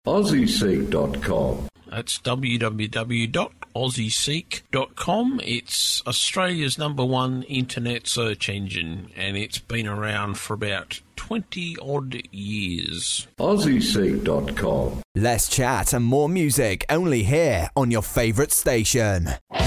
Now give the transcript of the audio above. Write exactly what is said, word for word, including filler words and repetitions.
aussie seek dot com. That's w w w dot aussie seek dot com. It's Australia's number one internet search engine, and it's been around for about twenty-odd years. aussie seek dot com. Less chat and more music only here on your favourite station.